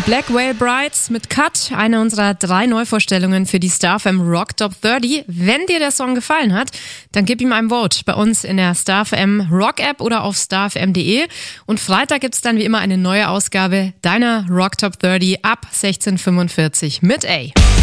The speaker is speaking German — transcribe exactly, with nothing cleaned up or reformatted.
Black Whale Brides mit Cut, eine unserer drei Neuvorstellungen für die Star F M Rock Top dreißig. Wenn dir der Song gefallen hat, dann gib ihm ein Vote bei uns in der Star F M Rock App oder auf star f m punkt d e. Und Freitag gibt's dann wie immer eine neue Ausgabe deiner Rock Top dreißig ab sechzehn Uhr fünfundvierzig mit A.